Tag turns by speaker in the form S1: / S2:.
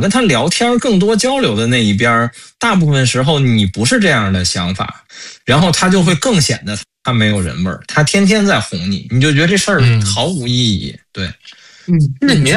S1: 跟他聊天更多交流的那一边，大部分时候你不是这样的想法，然后他就会更显得他没有人味儿，他天天在哄你，你就觉得这事儿毫无意义。对，
S2: 那你